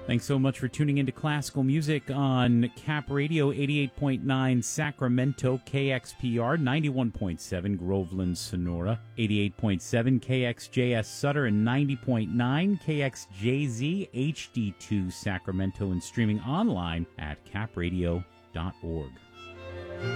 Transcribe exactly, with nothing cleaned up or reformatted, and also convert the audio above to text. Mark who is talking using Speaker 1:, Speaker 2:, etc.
Speaker 1: Thanks so much for tuning into classical music on Cap Radio, eighty-eight point nine Sacramento, K X P R, ninety-one point seven Groveland, Sonora, eighty-eight point seven K X J S Sutter, and ninety point nine K X J Z H D two Sacramento, and streaming online at cap radio dot org.